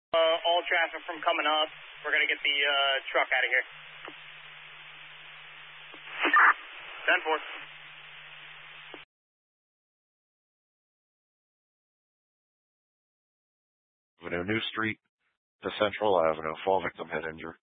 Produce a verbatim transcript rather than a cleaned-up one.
Uh, all traffic from coming up. We're going to get the uh, truck out of here. ten four. Avenue, New Street to Central Avenue. Fall victim head injury.